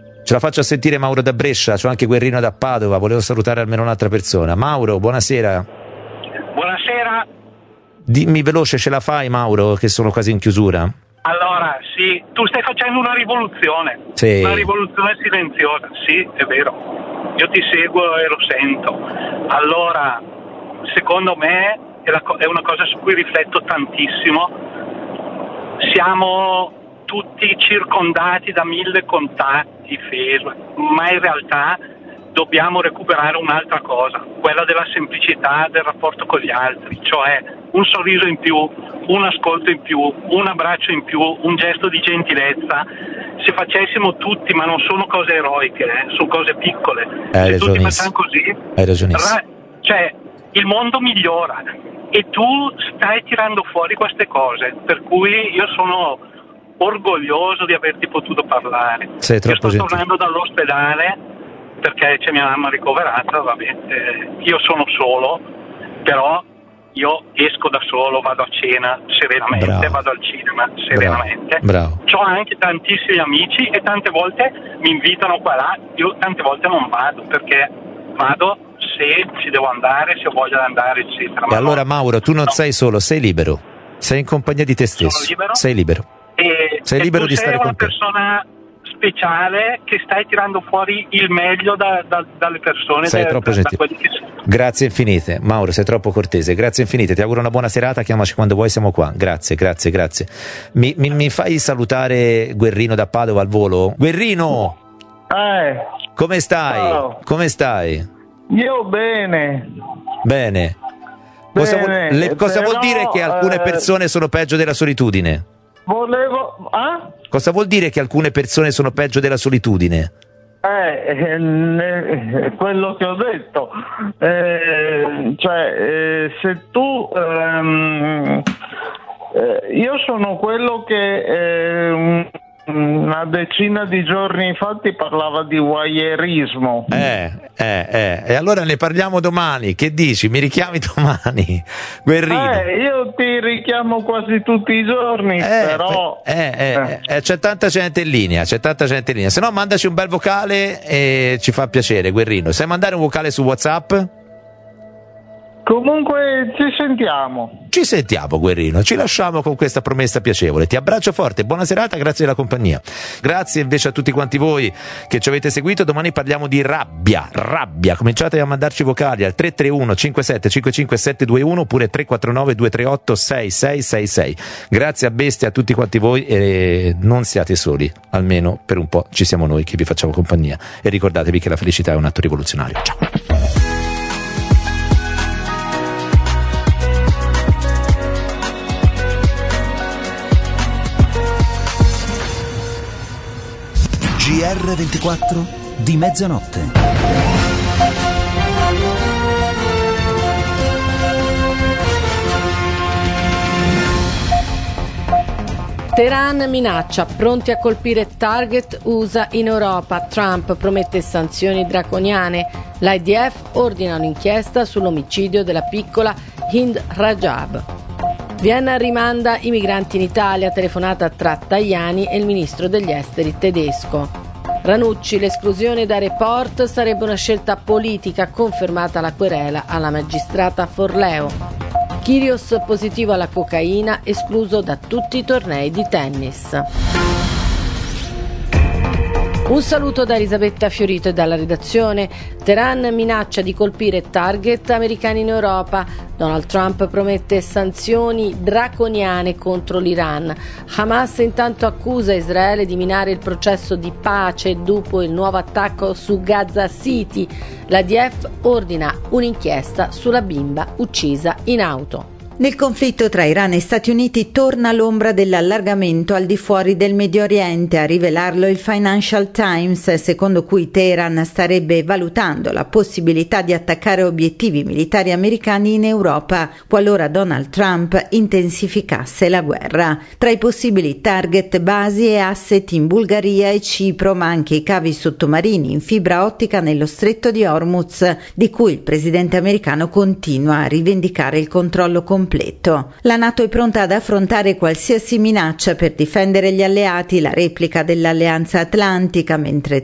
Ce la faccio a sentire Mauro da Brescia, c'ho anche Guerrino da Padova, volevo salutare almeno un'altra persona. Mauro, buonasera. Buonasera. Dimmi veloce, ce la fai Mauro, che sono quasi in chiusura? Allora, sì, tu stai facendo una rivoluzione. Sì. Una rivoluzione silenziosa, sì, è vero. Io ti seguo e lo sento. Allora, secondo me è una cosa su cui rifletto tantissimo. Siamo tutti circondati da 1000 contatti Facebook, ma in realtà dobbiamo recuperare un'altra cosa, quella della semplicità del rapporto con gli altri, cioè un sorriso in più, un ascolto in più, un abbraccio in più, un gesto di gentilezza. Se facessimo tutti, ma non sono cose eroiche, sono cose piccole, se tutti facciamo così, hai ragionissimo. Cioè il mondo migliora e tu stai tirando fuori queste cose, per cui io sono orgoglioso di averti potuto parlare. Sei troppo io sto gentile. tornando dall'ospedale perché c'è mia mamma ricoverata, vabbè, io sono solo, però io esco da solo, vado a cena serenamente, Bravo. vado al cinema serenamente. Bravo. Ho anche tantissimi amici e tante volte mi invitano qua là, io tante volte non vado perché vado se ci devo andare, se ho voglia di andare, eccetera. E allora Mauro, tu non sei solo, sei libero, sei in compagnia di te stesso. Sono libero? Sei libero. Sei libero di stare con te. Sei una persona speciale che stai tirando fuori il meglio dalle persone. Sei troppo gentile. Grazie infinite, Mauro, sei troppo cortese. Grazie infinite, ti auguro una buona serata. Chiamaci quando vuoi, siamo qua. Grazie. Mi fai salutare Guerrino da Padova al volo? Guerrino! Come stai? Ciao. Come stai? Io bene. Bene. Cosa vuol dire che alcune persone sono peggio della solitudine? Cosa vuol dire che alcune persone sono peggio della solitudine? Quello che ho detto. Se tu io sono quello che una decina di giorni fa ti parlava di voyeurismo. E allora ne parliamo domani. Che dici? Mi richiami domani, Guerrino? Io ti richiamo quasi tutti i giorni, però c'è tanta gente in linea, se no mandaci un bel vocale e ci fa piacere. Guerrino, sai mandare un vocale su WhatsApp? Comunque ci sentiamo Guerrino, ci lasciamo con questa promessa piacevole. Ti abbraccio forte, buona serata, grazie della compagnia. Grazie invece a tutti quanti voi che ci avete seguito. Domani parliamo di rabbia. Cominciate a mandarci vocali al 331 57 55 721 oppure 349 238 6666. Grazie a bestia a tutti quanti voi e non siate soli, almeno per un po' ci siamo noi che vi facciamo compagnia e ricordatevi che la felicità è un atto rivoluzionario. Ciao. GR24 di mezzanotte. Teheran minaccia, pronti a colpire target USA in Europa. Trump promette sanzioni draconiane. L'IDF ordina un'inchiesta sull'omicidio della piccola Hind Rajab. Vienna rimanda i migranti in Italia, telefonata tra Tajani e il ministro degli esteri tedesco. Ranucci, l'esclusione da report sarebbe una scelta politica, confermata la querela alla magistrata Forleo. Kyrgios positivo alla cocaina, escluso da tutti i tornei di tennis. Un saluto da Elisabetta Fiorito e dalla redazione. Teheran minaccia di colpire target americani in Europa. Donald Trump promette sanzioni draconiane contro l'Iran. Hamas intanto accusa Israele di minare il processo di pace dopo il nuovo attacco su Gaza City. L'IDF ordina un'inchiesta sulla bimba uccisa in auto. Nel conflitto tra Iran e Stati Uniti torna l'ombra dell'allargamento al di fuori del Medio Oriente, a rivelarlo il Financial Times, secondo cui Teheran starebbe valutando la possibilità di attaccare obiettivi militari americani in Europa qualora Donald Trump intensificasse la guerra. Tra i possibili target basi e asset in Bulgaria e Cipro, ma anche i cavi sottomarini in fibra ottica nello stretto di Hormuz, di cui il presidente americano continua a rivendicare il controllo completo. La NATO è pronta ad affrontare qualsiasi minaccia per difendere gli alleati, la replica dell'Alleanza Atlantica, mentre